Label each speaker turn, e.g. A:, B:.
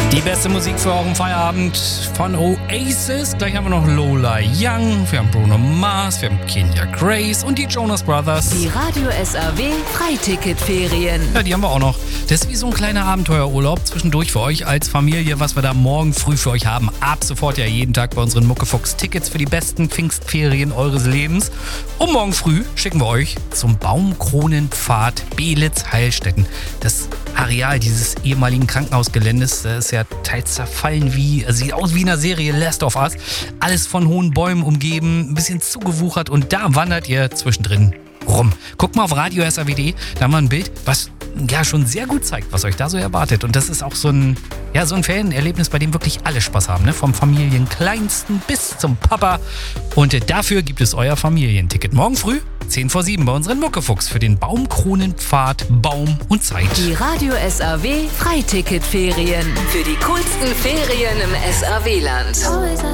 A: Die beste Musik für euren Feierabend von Oasis. Gleich haben wir noch Lola Young, wir haben Bruno Mars, wir haben Kenya Grace und die Jonas Brothers.
B: Die Radio SAW Freiticketferien.
A: Ja, die haben wir auch noch. Das ist wie so ein kleiner Abenteuerurlaub zwischendurch für euch als Familie, was wir da morgen früh für euch haben. Ab sofort ja jeden Tag bei unseren Muckefuchs Tickets für die besten Pfingstferien eures Lebens. Und morgen früh schicken wir euch zum Baumkronenpfad Belitz-Heilstätten. Das Areal dieses ehemaligen Krankenhausgeländes, das ist ja teils zerfallen sieht aus wie in einer Serie Last of Us. Alles von hohen Bäumen umgeben, ein bisschen zugewuchert und da wandert ihr zwischendrin rum. Guckt mal auf radio.saw.de, da haben wir ein Bild, was ja schon sehr gut zeigt, was euch da so erwartet. Und das ist auch so ein Ferienerlebnis, bei dem wirklich alle Spaß haben, ne? Vom Familienkleinsten bis zum Papa. Und dafür gibt es euer Familienticket. Morgen früh 6:50 bei unseren Muckefuchs für den Baumkronenpfad Baum und Zeit.
B: Die Radio SAW Freiticketferien. Für die coolsten Ferien im SAW-Land.